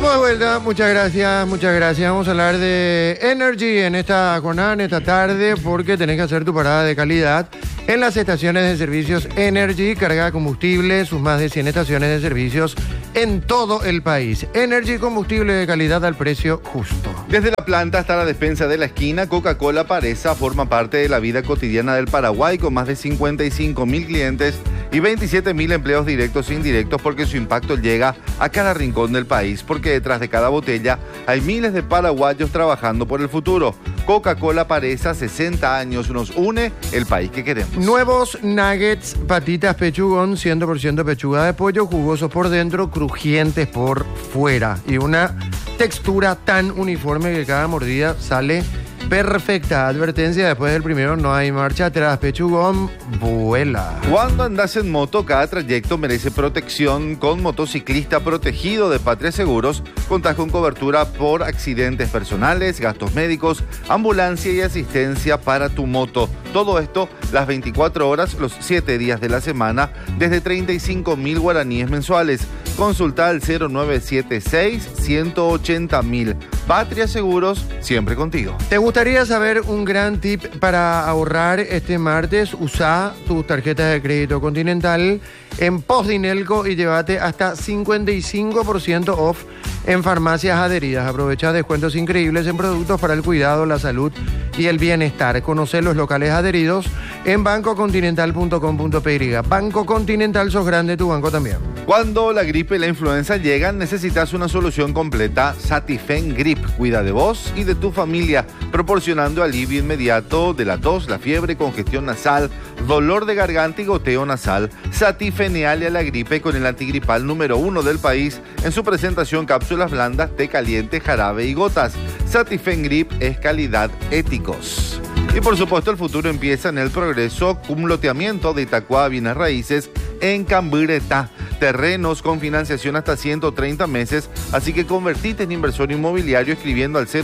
Estamos de vuelta, muchas gracias. Vamos a hablar de Energy en esta jornada, en esta tarde, porque tenés que hacer tu parada de calidad en las estaciones de servicios Energy, carga de combustible, sus más de 100 estaciones de servicios en todo el país. Energy, combustible de calidad al precio justo. Desde la planta hasta la despensa de la esquina, Coca-Cola Paresa forma parte de la vida cotidiana del Paraguay, con más de 55.000 clientes y 27.000 empleos directos e indirectos, porque su impacto llega a cada rincón del país, porque detrás de cada botella hay miles de paraguayos trabajando por el futuro. Coca-Cola Paresa, 60 años, nos une el país que queremos. Nuevos nuggets, patitas pechugón, 100% pechuga de pollo, jugosos por dentro, crujientes por fuera y una textura tan uniforme que cada mordida sale perfecta. Advertencia: después del primero no hay marcha atrás. Pechugón vuela. Cuando andas en moto, cada trayecto merece protección. Con Motociclista Protegido de Patria Seguros, contás con cobertura por accidentes personales, gastos médicos, ambulancia y asistencia para tu moto. Todo esto las 24 horas, los 7 días de la semana, desde 35.000 guaraníes mensuales. Consulta al 0976-180.000. Patria Seguros, siempre contigo. ¿Te gustaría saber un gran tip para ahorrar este martes? Usa tus tarjetas de crédito Continental en Postdinelco y llévate hasta 55% off en farmacias adheridas. Aprovecha descuentos increíbles en productos para el cuidado, la salud y el bienestar. Conoce los locales adheridos en bancocontinental.com.py. Banco Continental, sos grande, tu banco también. Cuando la gripe y la influenza llegan, necesitas una solución completa. Satifen Grip cuida de vos y de tu familia, proporcionando alivio inmediato de la tos, la fiebre, congestión nasal, dolor de garganta y goteo nasal. Satifeneale a la gripe con el antigripal número 1 del país en su presentación: cápsulas blandas, té caliente, jarabe y gotas. Satifen Grip es calidad éticos. Y por supuesto, el futuro empieza en el Progreso, un loteamiento de Itacua Bienes Raíces en Camburetá. Terrenos con financiación hasta 130 meses, así que convertite en inversor inmobiliario escribiendo al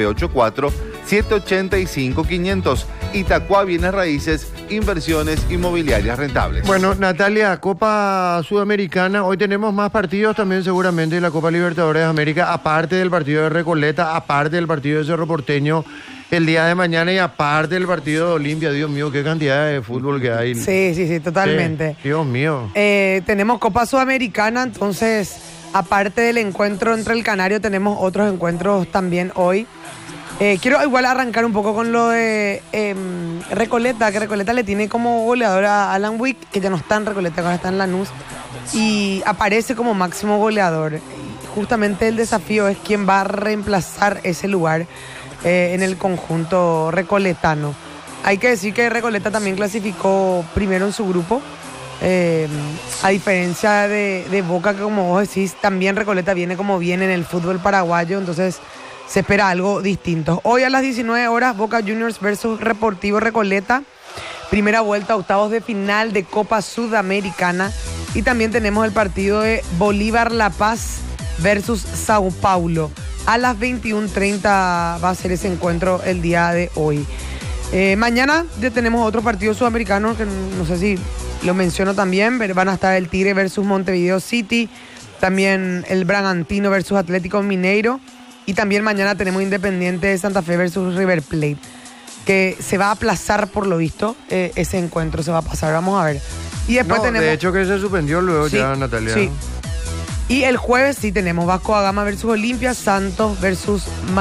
0984-785-500. Itacua Bienes Raíces, inversiones inmobiliarias rentables. Bueno, Natalia, Copa Sudamericana, hoy tenemos más partidos también seguramente de la Copa Libertadores de América, aparte del partido de Recoleta, aparte del partido de Cerro Porteño el día de mañana y aparte del partido de Olimpia. Dios mío, qué cantidad de fútbol que hay. Sí, totalmente. Dios mío. Tenemos Copa Sudamericana, entonces, aparte del encuentro entre el Canario, tenemos otros encuentros también hoy. Quiero igual arrancar un poco con lo de Recoleta, que Recoleta le tiene como goleador a Alan Wick, que ya no está en Recoleta, ahora está en Lanús, y aparece como máximo goleador. Justamente el desafío es quién va a reemplazar ese lugar en el conjunto recoletano. Hay que decir que Recoleta también clasificó primero en su grupo, a diferencia de Boca, que como vos decís, también Recoleta viene como viene en el fútbol paraguayo, entonces se espera algo distinto. Hoy a las 19 horas, Boca Juniors versus Sportivo Recoleta, primera vuelta, octavos de final de Copa Sudamericana, y también tenemos el partido de Bolívar La Paz versus Sao Paulo. A las 21:30 va a ser ese encuentro el día de hoy. Mañana ya tenemos otros partidos sudamericanos que no sé si lo menciono también, pero van a estar el Tigre versus Montevideo City, también el Bragantino versus Atlético Mineiro, y también mañana tenemos Independiente de Santa Fe versus River Plate, que se va a aplazar por lo visto, ese encuentro se va a pasar, vamos a ver. Y después tenemos... De hecho que se suspendió luego, sí, ya, Natalia. Sí. Y el jueves sí tenemos Vasco da Gama versus Olimpia, Santos versus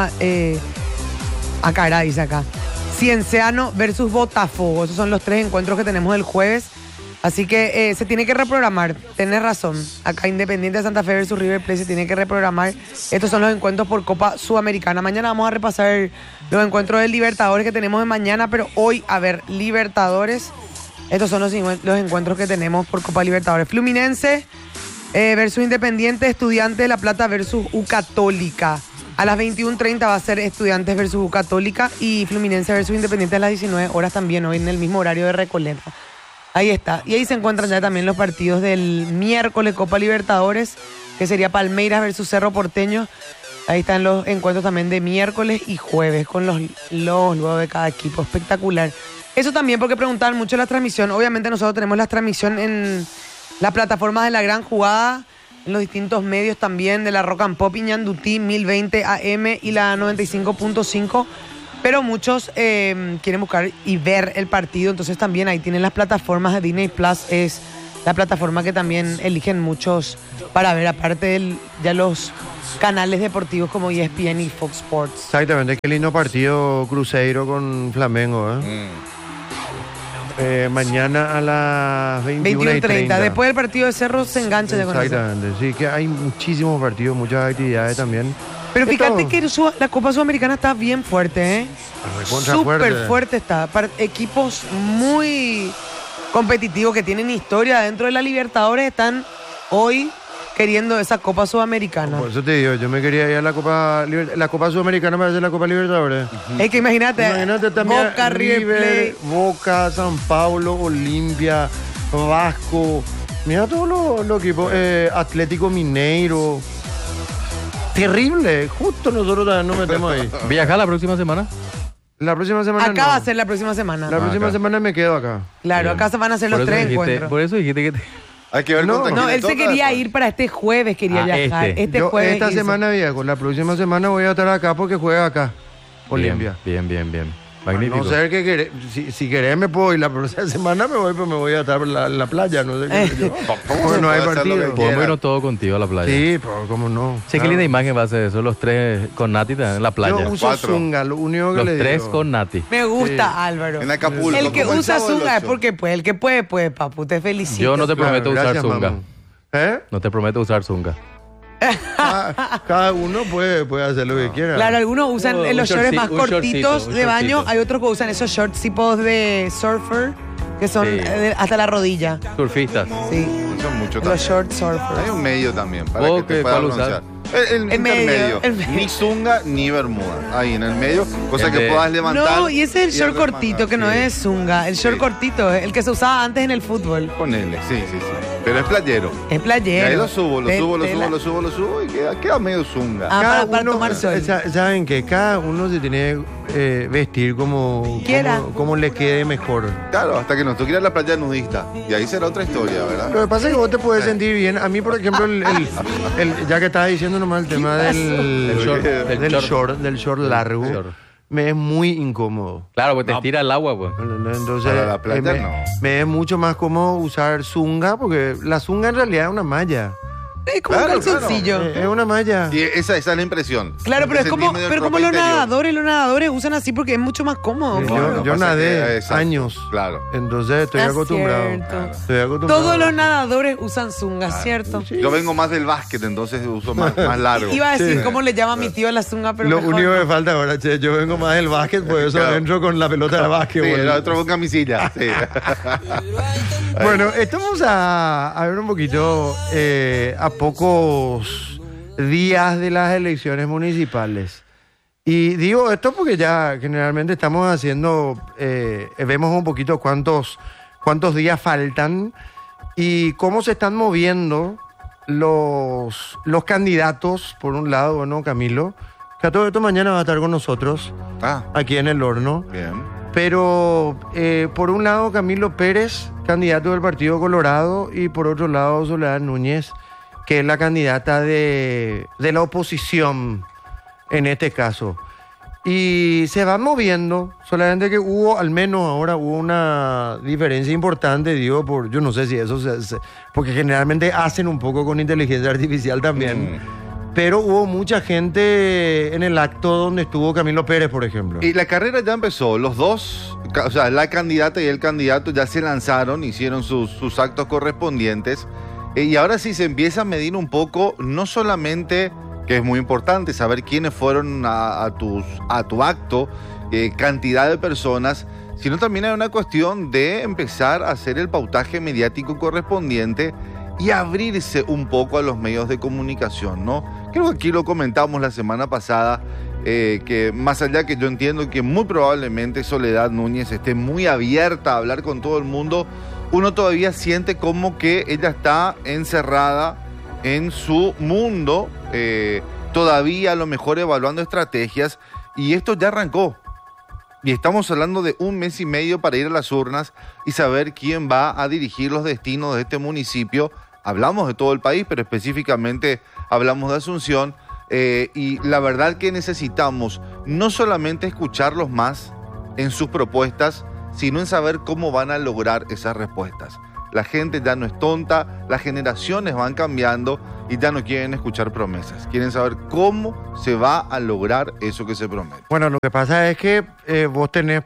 dice acá, Cienciano versus Botafogo. Esos son los 3 encuentros que tenemos el jueves. Así que se tiene que reprogramar. Tenés razón. Acá Independiente de Santa Fe versus River Plate se tiene que reprogramar. Estos son los encuentros por Copa Sudamericana. Mañana vamos a repasar los encuentros del Libertadores que tenemos de mañana, pero hoy, a ver, Libertadores. Estos son los encuentros que tenemos por Copa Libertadores. Fluminense versus Independiente, Estudiantes de La Plata versus U Católica. A las 21:30 va a ser Estudiantes versus U Católica, y Fluminense versus Independiente a las 19 horas también, hoy en el mismo horario de Recoleta. Ahí está. Y ahí se encuentran ya también los partidos del miércoles Copa Libertadores, que sería Palmeiras versus Cerro Porteño. Ahí están los encuentros también de miércoles y jueves con los luego de cada equipo. Espectacular. Eso también porque preguntaban mucho la transmisión. Obviamente nosotros tenemos la transmisión en las plataformas de La Gran Jugada, en los distintos medios también de la Rock and Pop y Ñandutí 1020 AM y la 95.5. Pero muchos quieren buscar y ver el partido, entonces también ahí tienen las plataformas de Disney Plus, es la plataforma que también eligen muchos para ver, aparte de ya los canales deportivos como ESPN y Fox Sports. Exactamente, qué lindo partido Cruzeiro con Flamengo, mañana a las 21:30. Después del partido de Cerro se engancha de con eso. Exactamente, sí, que hay muchísimos partidos, muchas actividades también. Pero fíjate que la Copa Sudamericana está bien fuerte, ¿eh? Súper fuerte está. Equipos muy competitivos que tienen historia dentro de la Libertadores están hoy queriendo esa Copa Sudamericana. Por eso te digo, yo me quería ir a la Copa Sudamericana para hacer la Copa Libertadores. Es que imagínate también Boca, River Plate, Boca, San Paulo, Olimpia, Vasco. Mira todos los equipos. Atlético Mineiro. Terrible. Justo nosotros también nos metemos ahí. ¿Viajar la próxima semana? La próxima semana acá va a ser la próxima semana. La próxima semana me quedo acá. Claro, Bien. acá se van a hacer los 3 encuentros. Por eso dijiste que... Hay que ver No, él se quería ir para este jueves, quería viajar. Yo jueves esta semana viajo, la próxima semana voy a estar acá porque juega acá, Olimpia. Bien. Magnífico. No sé qué querés, si querés me puedo ir la próxima semana, me voy a estar en la playa, no sé qué. Porque no hay partido. Podemos irnos todos contigo a la playa. Sí, pero cómo no. Che, qué linda imagen va a ser eso, los 3 con Nati en la playa. Yo uso zunga, lo único que los le digo. 3 con Nati. Me gusta, Álvaro. En Acapulco. El que como el usa Chavo del zunga es Ocho. porque puede. El que puede, papu. Te felicito. Yo no te prometo usar Gracias, zunga. mamá. ¿Eh? No te prometo usar zunga. Cada uno puede hacer lo que quiera. Claro, algunos usan Un los shorts más un cortitos shortcito, de baño. shortcito. Hay otros que usan esos shorts tipos de surfer que son Sí. hasta la rodilla. Surfistas. Sí. Son muchos Los también. shorts surfer. Hay un medio también para ¿Vos que te qué- pueda cuál usás? pronunciar. El El medio, intermedio. el medio. Ni zunga ni bermuda. Ahí en el medio, cosa El que de- puedas levantar. No, y ese es el y short arremangado. cortito, que no Sí. es zunga. El short Sí. cortito, el que se usaba antes en el fútbol. Ponele, sí. Pero es playero. Es Y playero. ahí lo subo Tela. y queda medio zunga. Ah, para tomar sol. Saben que cada uno se tiene que vestir como Quiera. como le quede mejor. Claro, hasta que nos toque ir a la playa nudista. Y ahí será otra historia, ¿verdad? Lo que pasa es que vos te puedes sentir bien. A mí, por ejemplo, ya que estabas diciendo nomás el tema del short largo, Short. me es muy incómodo. Claro, pues te estira el agua, pues. Entonces, Para la playa, no. me es mucho más usar zunga, porque la zunga en realidad es una malla. Es como Claro, un calzoncillo. Es una malla. Y esa es la impresión. Claro, pero Te es como, sentís medio pero en como ropa los interior. nadadores usan así porque es mucho más cómodo. Yo- Bueno, yo pasa nadé que- exacto, años. Claro. Entonces estoy Es acostumbrado. cierto. Estoy acostumbrado. Todos los nadadores usan zunga, ¿cierto? Yo vengo más del básquet, entonces uso más largo. Iba a decir Sí. cómo le llama mi tío a la zunga, pero Lo mejor único no. que falta ahora, che, yo vengo más del básquet, por eso Claro. entro con la pelota de básquet. Sí, bueno. el otro con camisilla. Sí. Bueno, estamos a ver un poquito a pocos días de las elecciones municipales. Y digo esto porque ya generalmente estamos haciendo, vemos un poquito cuántos días faltan y cómo se están moviendo los candidatos. Por un lado, bueno, Camilo, que a todo esto mañana va a estar con nosotros aquí en el horno. Bien. Pero por un lado Camilo Pérez, candidato del Partido Colorado, y por otro lado Soledad Núñez, que es la candidata de la oposición en este caso. Y se van moviendo, solamente que al menos ahora hubo una diferencia importante, digo, yo no sé si eso porque generalmente hacen un poco con inteligencia artificial también. Pero hubo mucha gente en el acto donde estuvo Camilo Pérez, por ejemplo. Y la carrera ya empezó. Los dos, o sea, la candidata y el candidato ya se lanzaron, hicieron sus actos correspondientes. Y ahora sí se empieza a medir un poco, no solamente, que es muy importante, saber quiénes fueron a tu acto, cantidad de personas, sino también hay una cuestión de empezar a hacer el pautaje mediático correspondiente y abrirse un poco a los medios de comunicación, ¿no? Creo que aquí lo comentamos la semana pasada, que más allá que yo entiendo que muy probablemente Soledad Núñez esté muy abierta a hablar con todo el mundo, uno todavía siente como que ella está encerrada en su mundo, todavía a lo mejor evaluando estrategias, y esto ya arrancó. Y estamos hablando de 1 mes y medio para ir a las urnas y saber quién va a dirigir los destinos de este municipio hablamos de todo el país, pero específicamente hablamos de Asunción, y la verdad que necesitamos no solamente escucharlos más en sus propuestas, sino en saber cómo van a lograr esas respuestas. La gente ya no es tonta, las generaciones van cambiando y ya no quieren escuchar promesas. Quieren saber cómo se va a lograr eso que se promete. Bueno, lo que pasa es que vos tenés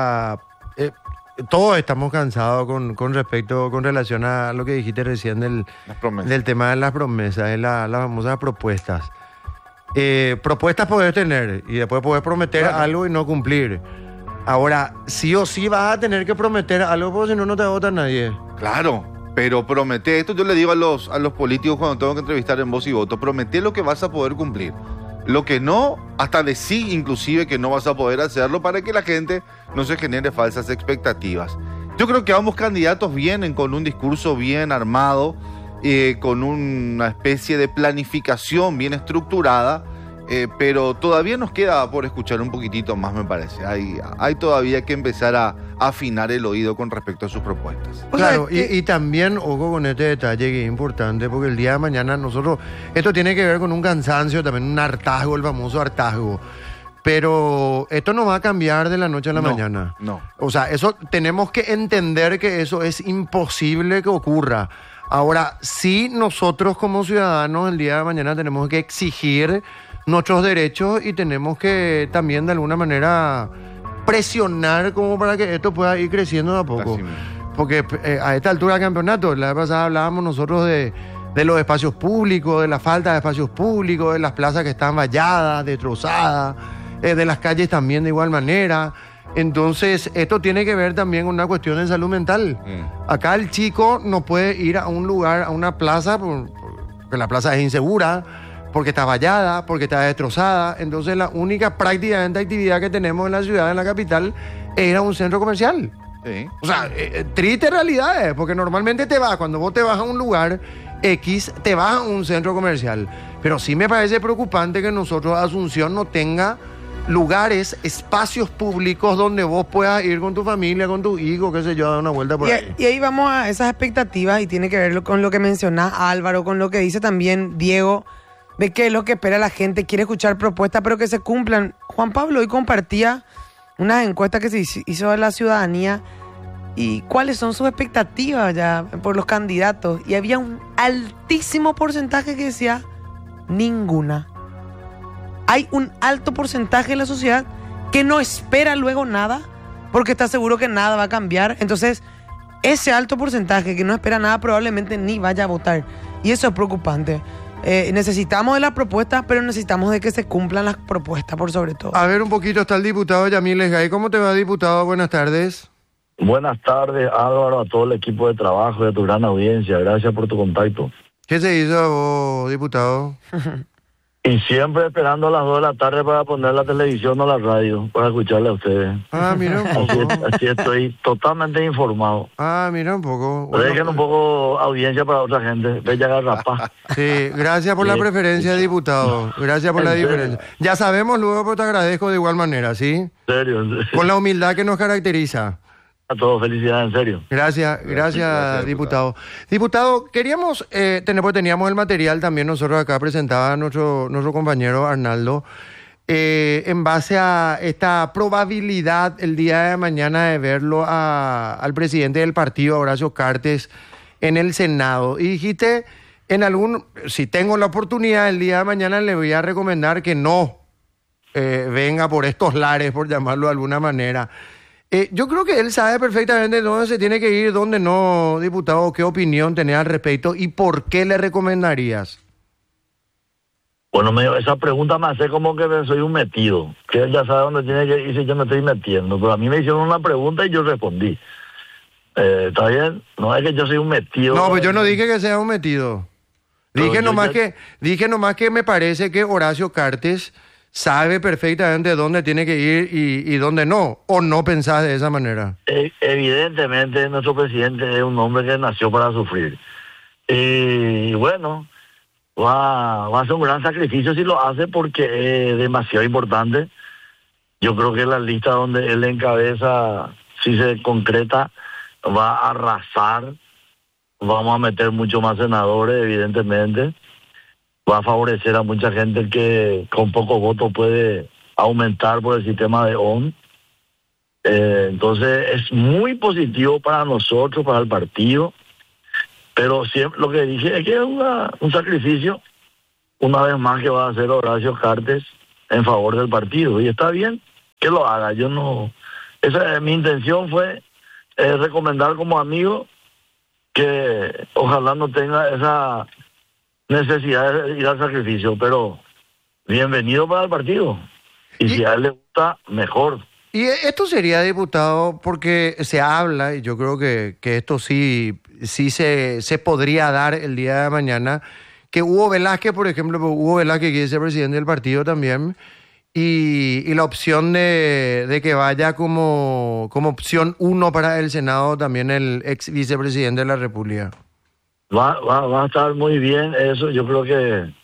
todos estamos cansados con relación a lo que dijiste recién del tema de las promesas, de las famosas propuestas. Propuestas podés tener y después podés prometer algo y no cumplir. Ahora, sí o sí vas a tener que prometer algo porque si no, no te vota nadie. Claro, pero promete esto. Yo le digo a los políticos cuando tengo que entrevistar en Voz y Voto, promete lo que vas a poder cumplir. Lo que no, hasta decí inclusive que no vas a poder hacerlo para que la gente no se genere falsas expectativas. Yo creo que ambos candidatos vienen con un discurso bien armado, con una especie de planificación bien estructurada, pero todavía nos queda por escuchar un poquitito más, me parece. Hay todavía que empezar a afinar el oído con respecto a sus propuestas. Claro, y también, ojo con este detalle que es importante, porque el día de mañana esto tiene que ver con un cansancio, también un hartazgo, el famoso hartazgo. Pero esto no va a cambiar de la noche a la mañana. No. O sea, eso tenemos que entender que eso es imposible que ocurra. Ahora, sí, nosotros como ciudadanos el día de mañana tenemos que exigir nuestros derechos y tenemos que también de alguna manera presionar como para que esto pueda ir creciendo de a poco. Porque a esta altura del campeonato, la vez pasada hablábamos nosotros de los espacios públicos, de la falta de espacios públicos, de las plazas que están valladas, destrozadas, de las calles también de igual manera. Entonces, esto tiene que ver también con una cuestión de salud mental. Acá el chico no puede ir a un lugar, a una plaza, porque la plaza es insegura, porque está vallada, porque está destrozada. Entonces, la única prácticamente actividad que tenemos en la ciudad, en la capital, es ir a un centro comercial. Sí. O sea, triste realidad es, porque normalmente cuando vos te vas a un lugar X, te vas a un centro comercial. Pero sí me parece preocupante que nosotros, Asunción, no tenga lugares, espacios públicos donde vos puedas ir con tu familia, con tu hijo, qué sé yo, a dar una vuelta por ahí. Y ahí vamos a esas expectativas y tiene que ver con lo que mencionás, Álvaro, con lo que dice también Diego, de qué es lo que espera la gente, quiere escuchar propuestas, pero que se cumplan. Juan Pablo hoy compartía unas encuestas que se hizo de la ciudadanía y cuáles son sus expectativas ya por los candidatos. Y había un altísimo porcentaje que decía ninguna. Hay un alto porcentaje de la sociedad que no espera luego nada porque está seguro que nada va a cambiar. Entonces, ese alto porcentaje que no espera nada probablemente ni vaya a votar. Y eso es preocupante. Necesitamos de las propuestas, pero necesitamos de que se cumplan las propuestas por sobre todo. A ver, un poquito está el diputado Yamil Esgay. ¿Cómo te va, diputado? Buenas tardes. Buenas tardes, Álvaro, a todo el equipo de trabajo y a tu gran audiencia. Gracias por tu contacto. ¿Qué se hizo vos, diputado? Y siempre esperando a las 2 de la tarde para poner la televisión o la radio, para escucharle a ustedes. Ah, mira un poco. Así estoy totalmente informado. Ah, mira un poco. Bueno, dejen un poco audiencia para otra gente. Bella garrapá. Sí, gracias por la preferencia, diputado. Gracias por la diferencia. Ya sabemos luego, pero te agradezco de igual manera, ¿sí? En serio. Con la humildad que nos caracteriza. A todos, felicidades, en serio. Gracias, diputado. Diputado, queríamos, porque teníamos el material también nosotros acá, presentaba nuestro compañero Arnaldo, en base a esta probabilidad el día de mañana de verlo al presidente del partido, Horacio Cartes, en el Senado. Y dijiste, si tengo la oportunidad el día de mañana le voy a recomendar que no venga por estos lares, por llamarlo de alguna manera. Yo creo que él sabe perfectamente dónde se tiene que ir, dónde no, diputado. ¿Qué opinión tenés al respecto y por qué le recomendarías? Bueno, esa pregunta me hace como que soy un metido, que él ya sabe dónde tiene que ir si yo me estoy metiendo. Pero a mí me hicieron una pregunta y yo respondí. ¿Está bien? No es que yo soy un metido. No, pues yo no dije que sea un metido. Dije nomás que me parece que Horacio Cartes sabe perfectamente dónde tiene que ir y dónde no, o no pensás de esa manera. Evidentemente nuestro presidente es un hombre que nació para sufrir. Y bueno, va a hacer un gran sacrificio si lo hace porque es demasiado importante. Yo creo que la lista donde él encabeza, si se concreta, va a arrasar vamos a meter mucho más senadores, evidentemente. Va a favorecer a mucha gente que con pocos votos puede aumentar por el sistema de ON. Entonces es muy positivo para nosotros, para el partido, pero siempre lo que dije es que es un sacrificio, una vez más, que va a hacer Horacio Cartes en favor del partido, y está bien que lo haga. Yo no, mi intención fue recomendar como amigo que ojalá no tenga esa necesidad de ir al sacrificio, pero bienvenido para el partido, y si a él le gusta, mejor. Y esto sería, diputado, porque se habla, y yo creo que esto sí se podría dar el día de mañana, que Hugo Velázquez, por ejemplo, Hugo Velázquez quiere ser presidente del partido también, y la opción de que vaya como opción 1 para el Senado también el ex vicepresidente de la República. Va a estar muy bien eso. Yo creo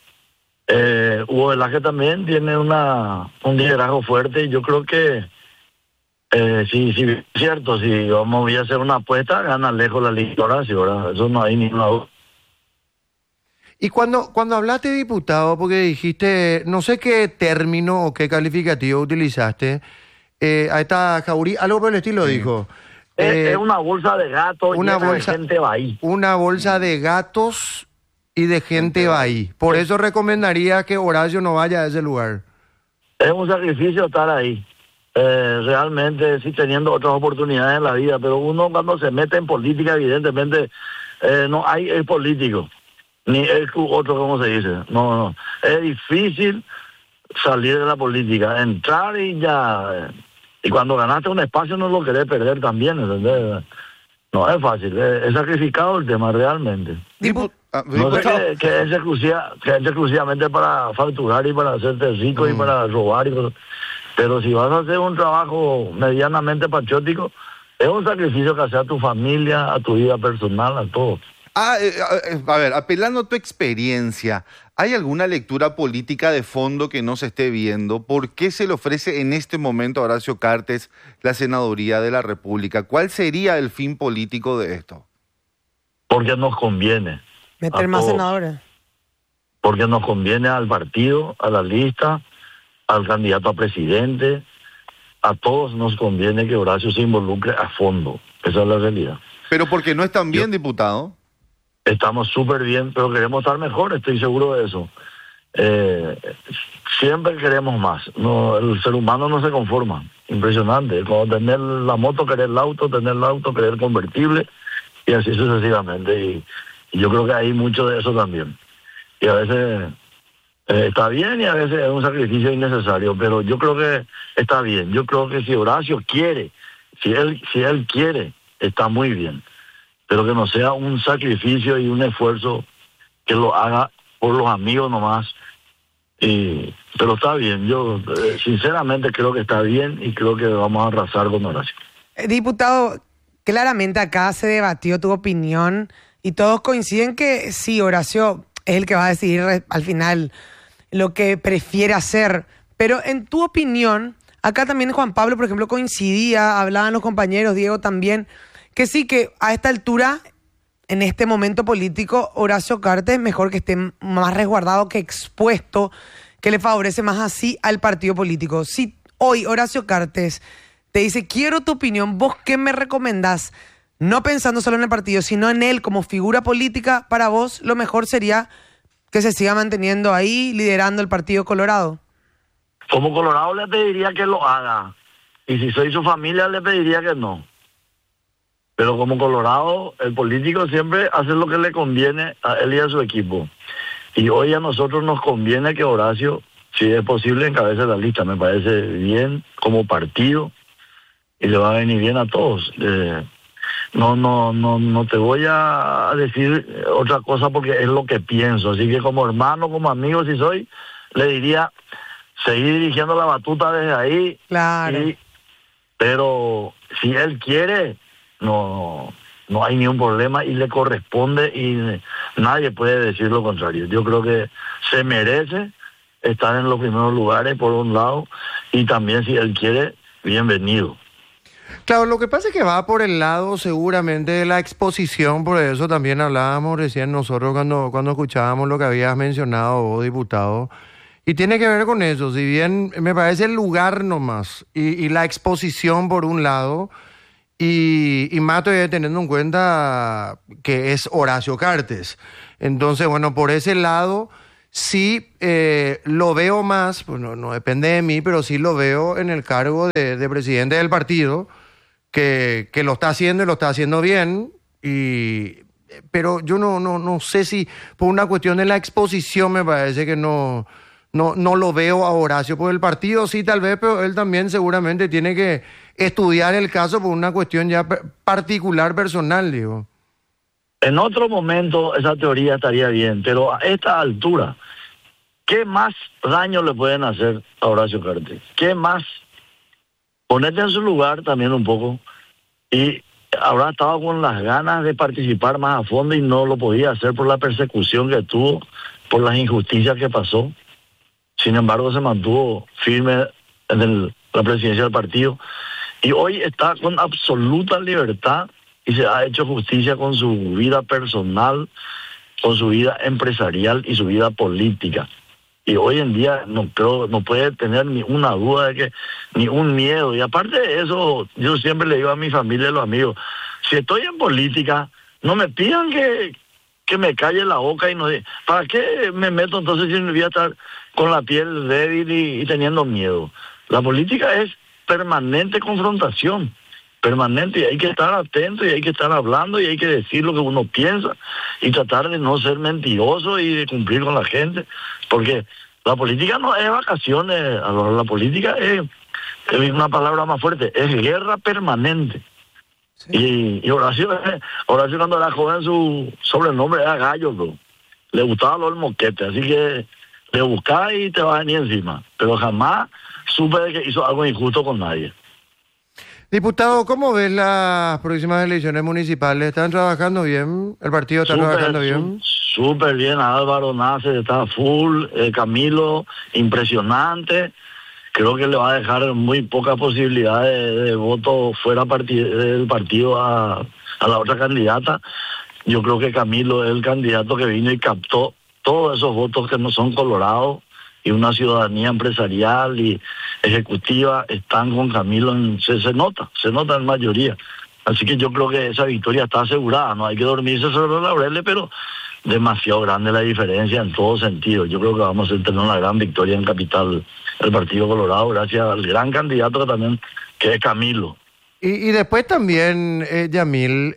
que Hugo Velázquez también tiene un liderazgo fuerte, y yo creo que sí, es cierto, si voy a hacer una apuesta, gana lejos la lista Horacio, ¿verdad? Eso no hay ninguna duda. Y cuando hablaste, diputado, porque dijiste, no sé qué término o qué calificativo utilizaste, a esta Jaurí, algo por el estilo dijo. Es una bolsa de gatos de gente va ahí. Una bolsa de gatos y de gente va ahí. Por eso recomendaría que Horacio no vaya a ese lugar. Es un sacrificio estar ahí. Realmente, sí, teniendo otras oportunidades en la vida, pero uno cuando se mete en política, evidentemente, no hay el político, ni el otro, como se dice. No. Es difícil salir de la política, entrar y ya. Y cuando ganaste un espacio no lo querés perder también, ¿entendés? No es fácil, es sacrificado el tema realmente. No sé que es exclusivamente para facturar y para hacerte rico y para robar y cosas. Pero si vas a hacer un trabajo medianamente patriótico, es un sacrificio que hace a tu familia, a tu vida personal, a todo. A ver, apelando a tu experiencia, ¿hay alguna lectura política de fondo que no se esté viendo? ¿Por qué se le ofrece en este momento a Horacio Cartes la senaduría de la República? ¿Cuál sería el fin político de esto? Porque nos conviene. Meter más senadores. Porque nos conviene al partido, a la lista, al candidato a presidente. A todos nos conviene que Horacio se involucre a fondo. Esa es la realidad. ¿Pero porque no están bien, diputado? Estamos súper bien, pero queremos estar mejor, estoy seguro de eso. Siempre queremos más. No, el ser humano no se conforma. Impresionante. Cuando tener la moto, querer el auto, tener el auto, querer el convertible, y así sucesivamente. Y yo creo que hay mucho de eso también. Y a veces está bien y a veces es un sacrificio innecesario, pero yo creo que está bien. Yo creo que si Horacio quiere, si él quiere, está muy bien. Pero que no sea un sacrificio y un esfuerzo que lo haga por los amigos nomás. Pero está bien, yo sinceramente creo que está bien y creo que vamos a arrasar con Horacio. Diputado, claramente acá se debatió tu opinión y todos coinciden que sí, Horacio es el que va a decidir al final lo que prefiere hacer. Pero en tu opinión, acá también Juan Pablo, por ejemplo, coincidía, hablaban los compañeros, Diego también, que sí, que a esta altura, en este momento político, Horacio Cartes es mejor que esté más resguardado que expuesto, que le favorece más así al partido político. Si hoy Horacio Cartes te dice, quiero tu opinión, ¿vos qué me recomendás? No pensando solo en el partido, sino en él como figura política, para vos lo mejor sería que se siga manteniendo ahí, liderando el Partido Colorado. Como Colorado le pediría que lo haga, y si soy su familia le pediría que no. Pero como Colorado, el político siempre hace lo que le conviene a él y a su equipo. Y hoy a nosotros nos conviene que Horacio, si es posible, encabece la lista. Me parece bien como partido y le va a venir bien a todos. No te voy a decir otra cosa porque es lo que pienso. Así que como hermano, como amigo, si soy, le diría seguir dirigiendo la batuta desde ahí. Claro. Pero si él quiere, no hay ningún problema y le corresponde y nadie puede decir lo contrario. Yo creo que se merece estar en los primeros lugares por un lado y también si él quiere, bienvenido. Claro, lo que pasa es que va por el lado seguramente de la exposición, por eso también hablábamos recién nosotros cuando escuchábamos lo que habías mencionado vos, diputado, y tiene que ver con eso, si bien me parece el lugar nomás y la exposición por un lado, y más todavía teniendo en cuenta que es Horacio Cartes. Entonces, bueno, por ese lado sí lo veo más, pues no depende de mí, pero sí lo veo en el cargo de presidente del partido, que lo está haciendo y lo está haciendo bien, pero yo no sé si por una cuestión de la exposición me parece que no lo veo a Horacio. Por el partido sí tal vez, pero él también seguramente tiene que estudiar el caso por una cuestión ya particular, personal, digo. En otro momento esa teoría estaría bien, pero a esta altura, ¿qué más daño le pueden hacer a Horacio Cartes? ¿Qué más? Ponete en su lugar también un poco, y habrá estado con las ganas de participar más a fondo y no lo podía hacer por la persecución que tuvo, por las injusticias que pasó. Sin embargo, se mantuvo firme en la presidencia del partido y hoy está con absoluta libertad y se ha hecho justicia con su vida personal, con su vida empresarial y su vida política. Y hoy en día no puede tener ni una duda de que, ni un miedo. Y aparte de eso, yo siempre le digo a mi familia y a los amigos, si estoy en política, no me pidan que me calle la boca y no... ¿Para qué me meto entonces si me voy a estar con la piel débil y teniendo miedo? La política es permanente confrontación, permanente, y hay que estar atento y hay que estar hablando y hay que decir lo que uno piensa y tratar de no ser mentiroso y de cumplir con la gente, porque la política no es vacaciones, la política es una palabra más fuerte, es guerra permanente. Sí. Y Horacio cuando era joven su sobrenombre era Gallo, bro. Le gustaba lo del moquete, así que le buscaba y te va a venir encima, pero jamás supe de que hizo algo injusto con nadie. Diputado, ¿cómo ves las próximas elecciones municipales? ¿Están trabajando bien? ¿El partido está trabajando bien? Súper bien, Álvaro Nace está full, Camilo, impresionante. Creo que le va a dejar muy poca posibilidad de voto fuera del partido a la otra candidata. Yo creo que Camilo es el candidato que vino y captó todos esos votos que no son colorados, y una ciudadanía empresarial y ejecutiva están con Camilo, se nota en mayoría. Así que yo creo que esa victoria está asegurada, no hay que dormirse sobre los laureles, pero demasiado grande la diferencia en todo sentido. Yo creo que vamos a tener una gran victoria en Capital, el Partido Colorado, gracias al gran candidato que es Camilo. Y después también, Yamil,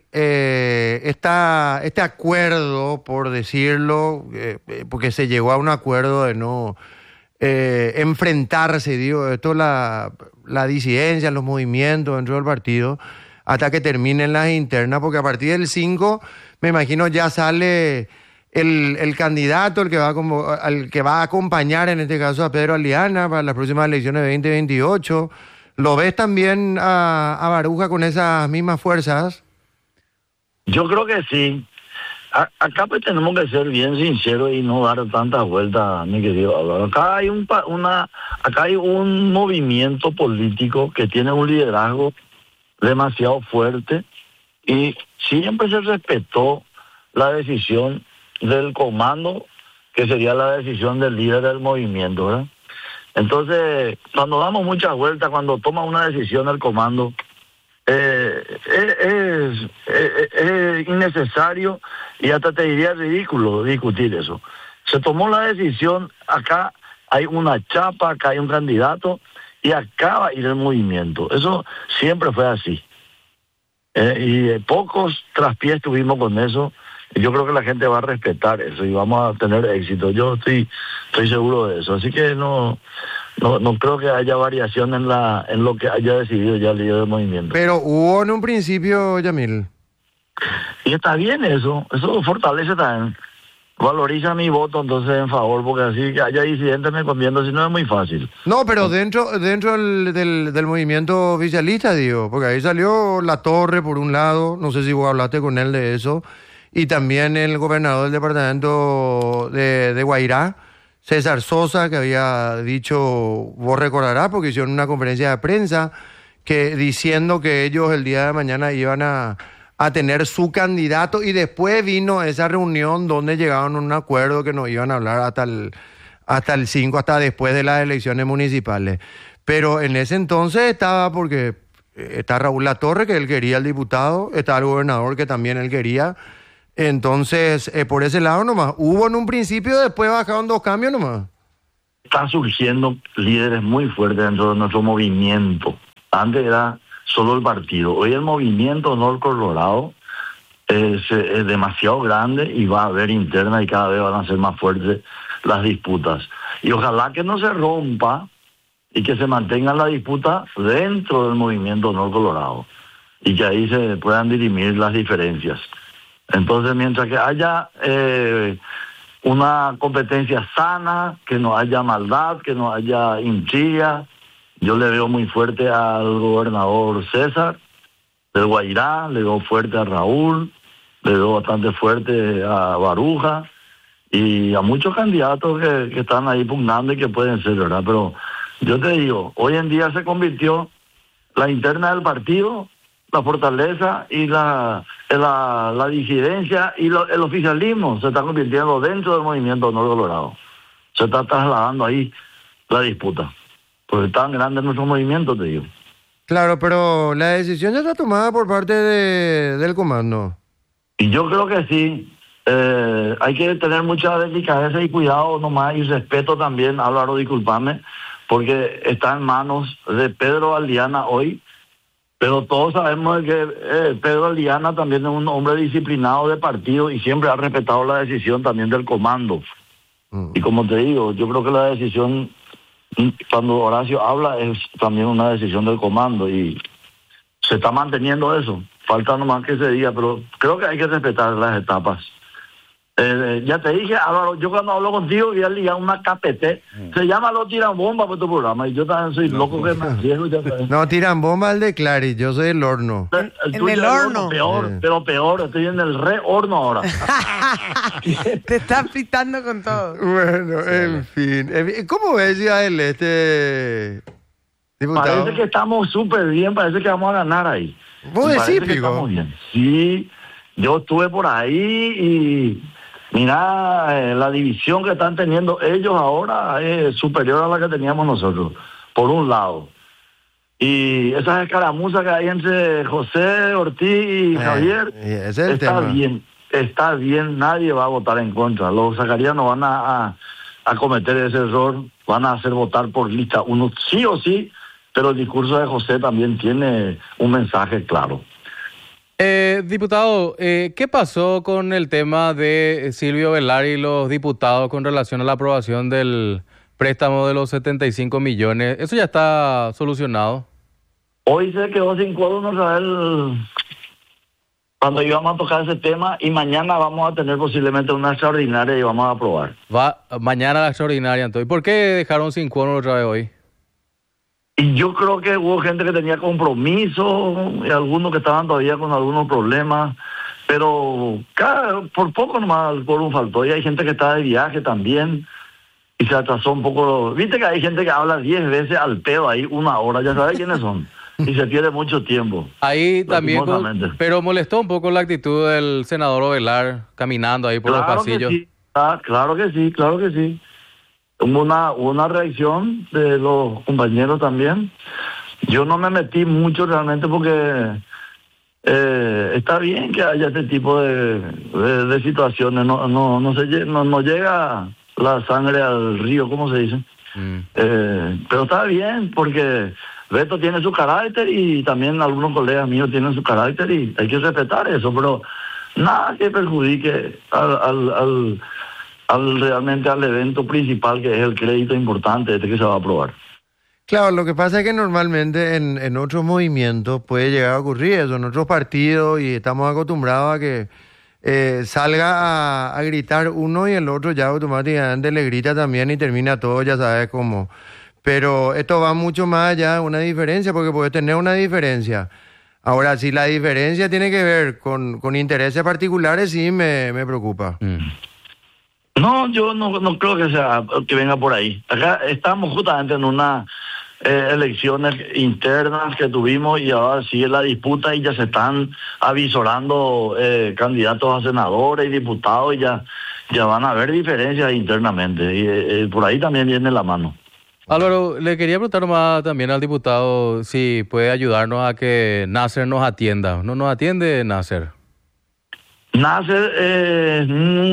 este acuerdo, por decirlo, porque se llegó a un acuerdo de no enfrentarse, digo, esto la disidencia, los movimientos dentro del partido, hasta que terminen las internas, porque a partir del 5, me imagino, ya sale el candidato, el que va a acompañar, en este caso, a Pedro Aliana para las próximas elecciones de 2028. ¿Lo ves también a Baruja con esas mismas fuerzas? Yo creo que sí. Acá pues tenemos que ser bien sinceros y no dar tantas vueltas, mi querido Álvaro. Acá hay un movimiento político que tiene un liderazgo demasiado fuerte y siempre se respetó la decisión del comando, que sería la decisión del líder del movimiento, ¿verdad? Entonces, cuando damos muchas vueltas, cuando toma una decisión el comando, es innecesario y hasta te diría ridículo discutir eso. Se tomó la decisión, acá hay una chapa, acá hay un candidato y acá va a ir el movimiento. Eso siempre fue así. Y pocos traspiés tuvimos con eso. Yo creo que la gente va a respetar eso y vamos a tener éxito. Yo estoy seguro de eso. Así que no creo que haya variación en lo que haya decidido ya el líder del movimiento. Pero hubo en un principio, Yamil. Y está bien eso fortalece también. Valoriza mi voto entonces en favor, porque así que haya disidentes me conviene, si no es muy fácil. No, pero dentro del movimiento oficialista, digo, porque ahí salió La Torre por un lado, no sé si vos hablaste con él de eso, y también el gobernador del departamento de Guairá, César Sosa, que había dicho, vos recordarás, porque hicieron una conferencia de prensa, que diciendo que ellos el día de mañana iban a tener su candidato, y después vino esa reunión donde llegaron a un acuerdo que nos iban a hablar hasta el 5, hasta después de las elecciones municipales. Pero en ese entonces estaba, porque está Raúl Latorre, que él quería el diputado, está el gobernador, que también él quería. Entonces, por ese lado nomás. Hubo en un principio, después bajaron 2 cambios nomás. Están surgiendo líderes muy fuertes dentro de nuestro movimiento. Antes era solo el partido. Hoy el movimiento Honor Colorado es demasiado grande y va a haber interna, y cada vez van a ser más fuertes las disputas. Y ojalá que no se rompa y que se mantenga la disputa dentro del movimiento Honor Colorado y que ahí se puedan dirimir las diferencias. Entonces, mientras que haya una competencia sana, que no haya maldad, que no haya intriga, yo le veo muy fuerte al gobernador César del Guairá, le veo fuerte a Raúl, le veo bastante fuerte a Baruja y a muchos candidatos que están ahí pugnando y que pueden ser, ¿verdad? Pero yo te digo, hoy en día se convirtió la interna del partido, la fortaleza y la disidencia y el oficialismo se está convirtiendo dentro del movimiento Honor Colorado. Se está trasladando ahí la disputa. Porque es tan grande nuestro movimiento, te digo. Claro, pero la decisión ya está tomada por parte del comando. Y yo creo que sí. Hay que tener mucha delicadeza y cuidado nomás, y respeto también, Álvaro, disculpame, porque está en manos de Pedro Aldiana hoy, pero todos sabemos que Pedro Aldiana también es un hombre disciplinado de partido y siempre ha respetado la decisión también del comando. Y como te digo, yo creo que la decisión, cuando Horacio habla, es también una decisión del comando y se está manteniendo eso. Falta nomás que se diga, pero creo que hay que respetar las etapas. Ya te dije, Álvaro, yo cuando hablo contigo voy a ligar una KPT. Se llama Lo Tiran Bomba por tu programa y yo también soy loco que me arriesgo. No, Tiran Bomba el de Clary, yo soy el horno. En el horno. Peor, pero peor, estoy en el re horno ahora. Te estás pitando con todo. Bueno, en fin. ¿Cómo ves, Yael, diputado? Parece que estamos súper bien, parece que vamos a ganar ahí. ¿Vos decís, Pico? Estamos bien. Sí, yo estuve por ahí y mira, la división que están teniendo ellos ahora es superior a la que teníamos nosotros, por un lado. Y esas escaramuzas que hay entre José Ortiz y Javier, está bien, nadie va a votar en contra. Los zacarianos van a cometer ese error, van a hacer votar por lista uno sí o sí, pero el discurso de José también tiene un mensaje claro. Diputado, ¿qué pasó con el tema de Silvio Velar y los diputados con relación a la aprobación del préstamo de los 75 millones? ¿Eso ya está solucionado? Hoy se quedó sin quórum cuando íbamos a tocar ese tema y mañana vamos a tener posiblemente una extraordinaria y vamos a aprobar. Va mañana la extraordinaria, entonces. ¿Por qué dejaron sin quórum otra vez hoy? Y yo creo que hubo gente que tenía compromiso y algunos que estaban todavía con algunos problemas, pero por poco nomás el quórum faltó y hay gente que está de viaje también y se atrasó un poco. Viste que hay gente que habla 10 veces al pedo ahí 1 hora, ya sabes quiénes son, y se pierde mucho tiempo. Ahí también, pero molestó un poco la actitud del senador Ovelar caminando ahí por los pasillos. Sí. Claro que sí. Hubo una reacción de los compañeros también. Yo no me metí mucho realmente porque está bien que haya este tipo de situaciones. No llega la sangre al río, ¿cómo se dice? Pero está bien porque Beto tiene su carácter y también algunos colegas míos tienen su carácter y hay que respetar eso, pero nada que perjudique realmente al evento principal, que es el crédito importante que se va a aprobar. Claro, lo que pasa es que normalmente en otros movimientos puede llegar a ocurrir eso, en otros partidos, y estamos acostumbrados a que salga a gritar uno y el otro ya automáticamente le grita también y termina todo, ya sabes cómo. Pero esto va mucho más allá de una diferencia, porque puede tener una diferencia. Ahora, si la diferencia tiene que ver con intereses particulares, sí me preocupa. No, yo no creo que venga por ahí. Acá estamos justamente en una elecciones internas que tuvimos y ahora sigue la disputa y ya se están avisorando candidatos a senadores y diputados y ya van a haber diferencias internamente y por ahí también viene la mano. Álvaro, le quería preguntar más también al diputado si puede ayudarnos a que Nasser nos atienda. ¿No nos atiende Nasser? Nasser es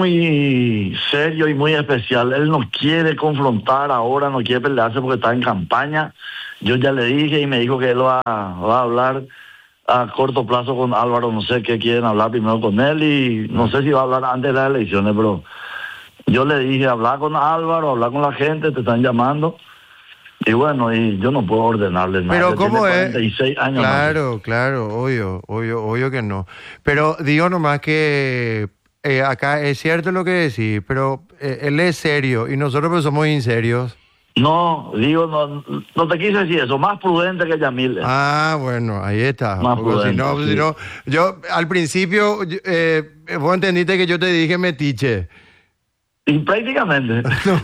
muy serio y muy especial. Él no quiere confrontar ahora, no quiere pelearse porque está en campaña. Yo ya le dije y me dijo que él va a hablar a corto plazo con Álvaro. No sé qué quieren hablar primero con él y no sé si va a hablar antes de las elecciones, pero yo le dije, hablar con Álvaro, hablar con la gente, te están llamando. Y bueno, y yo no puedo ordenarle nada. Pero ¿cómo tiene es? 46 años. Claro, obvio que no. Pero digo nomás que acá es cierto lo que decís, pero él es serio y nosotros pues somos inserios. No, digo, no te quise decir eso, más prudente que Yamil. Ah, bueno, ahí está. Más Porque prudente, si no, yo al principio, vos entendiste que yo te dije metiche. Y prácticamente.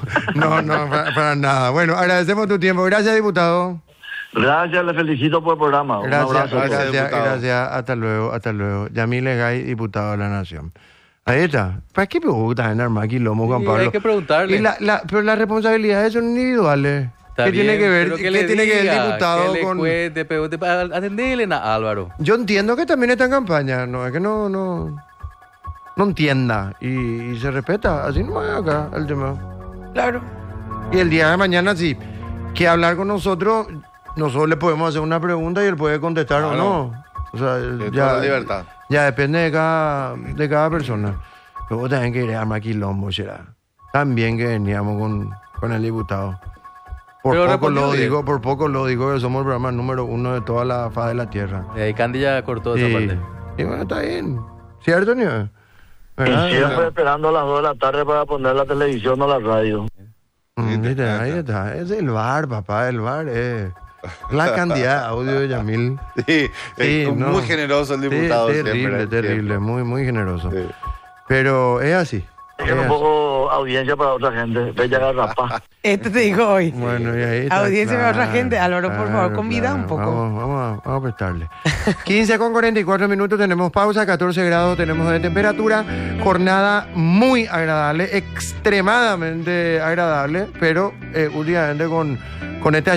No, para nada. Bueno, agradecemos tu tiempo. Gracias, diputado. Gracias, le felicito por el programa. Un abrazo. Gracias. Hasta luego. Yamil Gay, diputado de la Nación. Ahí está. ¿Para qué me gusta en armar quilombo, Juan Sí, Pablo? hay que preguntarle. Pero las responsabilidades son individuales. Está ¿Qué bien, tiene que ver? pero ¿Qué le tiene que ver el diga, diputado que le con...? cuente, atendele a Álvaro. Yo entiendo que también está en campaña, no es que no entienda y se respeta, así no es acá el tema. Claro. Y el día de mañana sí, que hablar con nosotros le podemos hacer una pregunta y él puede contestar o no. O sea, Toda la libertad. ya depende de cada persona. Luego también que ir a armar quilombo, será. También que veníamos con el diputado. Por Pero poco respondió lo digo que somos el programa número 1 de toda la faz de la tierra. Y Candy ya cortó esa parte. Y bueno, está bien. ¿Cierto, Nieves? Y siempre esperando a las 2 de la tarde para poner la televisión o la radio. Ahí está. Es el bar, papá, el bar es la cantidad de audio de Yamil. Sí, Sí, es no. muy generoso el diputado. Terrible, siempre. muy generoso. Sí. Pero es así. Tiene un poco audiencia para otra gente. Bella Garrapá. Este te dijo hoy. Bueno, y ahí está, Audiencia para otra gente. Álvaro, por favor, convida un poco. Vamos a prestarle. 15:44 tenemos pausa, 14 grados tenemos de temperatura. Jornada muy agradable, extremadamente agradable, pero últimamente con estas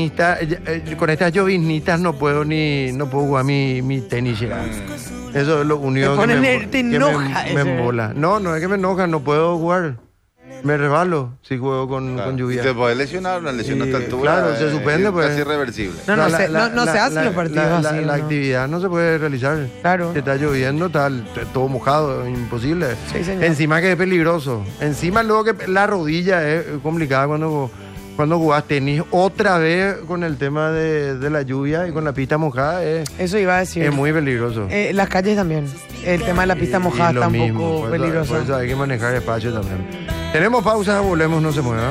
lloviznitas no puedo jugar mi tenis. Eso es lo único Te enoja me ese. embola. No es que me enoja, no puedo jugar. Me resbalo si juego con lluvia. Te puedes lesionar, una lesión a esta altura. Claro, se suspende, es pues. casi irreversible. No se hacen los partidos así. La ¿no? actividad no se puede realizar. Claro. Si está lloviendo, está todo mojado, imposible. Sí, señor. Encima que es peligroso. Encima luego que la rodilla es complicada cuando jugás tenis. Otra vez con el tema de la lluvia y con la pista mojada Eso iba a decir. es muy peligroso. Las calles también. El tema de la pista mojada Y lo está un mismo, poco por peligroso. eso hay que manejar espacio también. Tenemos pausa, volvemos, no se mueva.